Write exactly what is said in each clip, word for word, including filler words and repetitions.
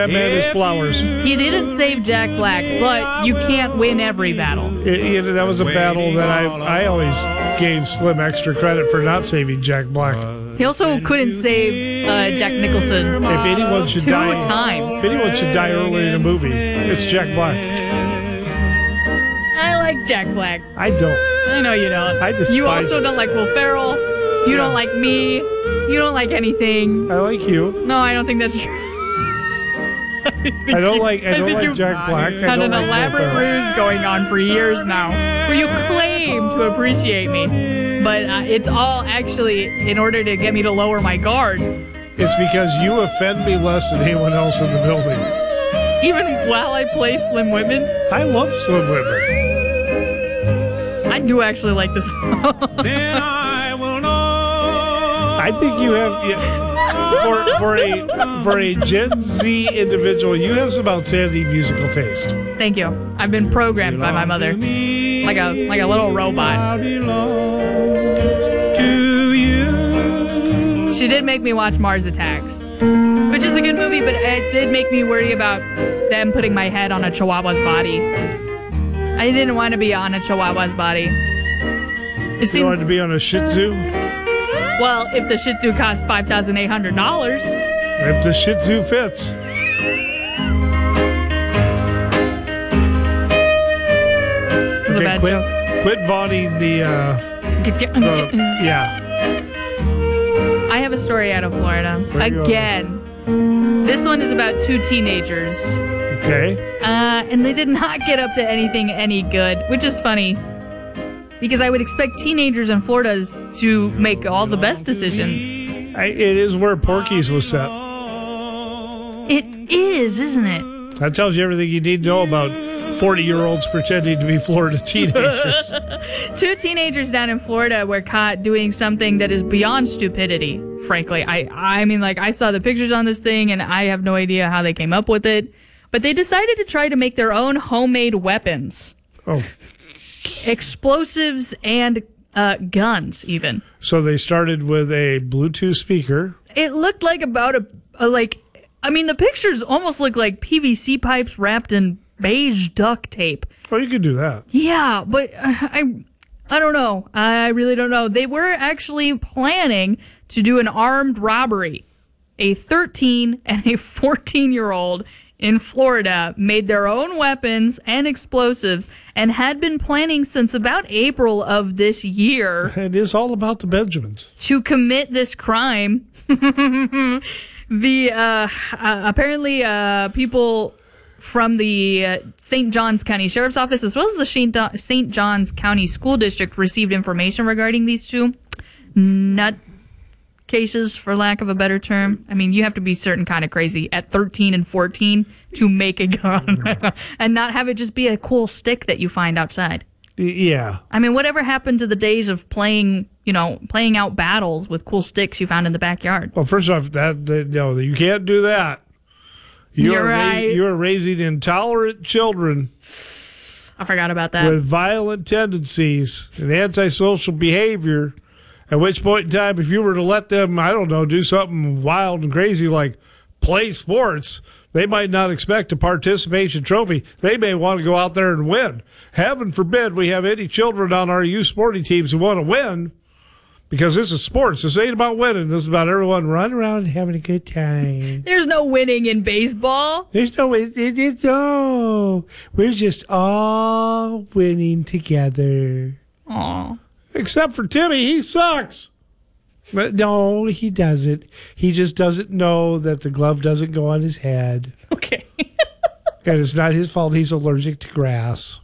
Man is flowers. He didn't save Jack Black, but you can't win every battle. It, it, that was a battle that I, I always gave Slim extra credit for not saving Jack Black. He also couldn't save uh, Jack Nicholson. If anyone should two die, times. If anyone should die early in a movie, it's Jack Black. I like Jack Black. I don't. I know you don't. I despise You also it. don't like Will Ferrell. You don't like me. You don't like anything. I like you. No, I don't think that's true. I don't like. I I don't think like you've Jack Black. I had don't an like Will elaborate Ferrell. ruse going on for years now, where you claim to appreciate me, but uh, it's all actually in order to get me to lower my guard, It's because you offend me less than anyone else in the building. even while I play Slim Whitman. I love Slim Whitman. I do actually like this song. Then I will know. I think you have yeah, for for a for a Gen Z individual, you have some outstanding musical taste. Thank you. I've been programmed by my mother, like a like a little robot. To you. She did make me watch Mars Attacks, which is a good movie, but it did make me worry about them putting my head on a chihuahua's body. I didn't want to be on a chihuahua's body. It You seems want to be on a Shih Tzu? well, if the Shih Tzu costs five thousand eight hundred dollars. If the Shih Tzu fits. It's a bad quit, joke. quit vaunting the, uh, the yeah. I have a story out of Florida. Where you Again. This one is about two teenagers. Okay. Uh, and they did not get up to anything any good, which is funny. Because I would expect teenagers in Florida to make all the best decisions. I, it is where Porky's was set. It is, isn't it? That tells you everything you need to know about forty-year-olds pretending to be Florida teenagers. Two teenagers down in Florida were caught doing something that is beyond stupidity, frankly. I, I mean, like, I saw the pictures on this thing, and I have no idea how they came up with it. But they decided to try to make their own homemade weapons. Oh. Explosives and uh, guns, even. So they started with a Bluetooth speaker. It looked like about a, a like, I mean, the pictures almost look like P V C pipes wrapped in beige duct tape. Oh, you could do that. Yeah, but uh, I, I don't know. I really don't know. They were actually planning to do an armed robbery. A thirteen and a fourteen-year-old in Florida made their own weapons and explosives and had been planning since about April of this year It is all about the Benjamins. to commit this crime. the uh, uh, apparently uh, people from the uh, Saint Johns County Sheriff's Office as well as the Saint Johns County School District received information regarding these two nut cases, for lack of a better term. I mean, you have to be certain kind of crazy at thirteen and fourteen to make a gun and not have it just be a cool stick that you find outside. Y- Yeah. I mean, whatever happened to the days of playing, you know, playing out battles with cool sticks you found in the backyard? Well, first off, that, that no, you can't do that. You You're are ra- right. you are raising intolerant children I forgot about that. with violent tendencies and antisocial behavior. At which point in time, if you were to let them, I don't know, do something wild and crazy like play sports, they might not expect a participation trophy. They may want to go out there and win. Heaven forbid we have any children on our youth sporting teams who want to win, because this is sports. This ain't about winning. This is about everyone running around and having a good time. There's no winning in baseball. There's no way. There's no. We're just all winning together. Aw. Except for Timmy, he sucks. But no, he doesn't. He just doesn't know that the glove doesn't go on his head. Okay. And it's not his fault he's allergic to grass.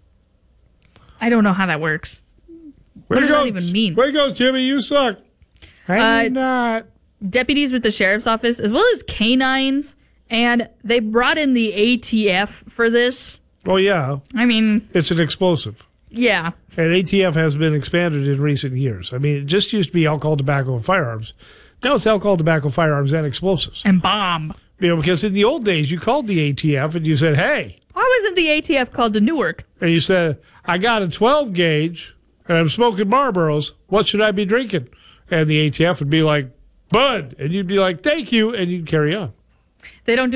I don't know how that works. What does that even mean? Way to go, Timmy. You suck. I Uh, did not. Deputies with the sheriff's office, as well as canines, and they brought in the A T F for this. Oh, yeah. I mean, It's an explosive. yeah. And A T F has been expanded in recent years. I mean, it just used to be alcohol, tobacco, and firearms. Now it's alcohol, tobacco, firearms, and explosives. And bomb. You know, because in the old days, you called the A T F and you said, hey, Why wasn't the A T F called to Newark? and you said, I got a twelve gauge and I'm smoking Marlboros. What should I be drinking? And the A T F would be like, Bud. And you'd be like, thank you. And you'd carry on. They don't do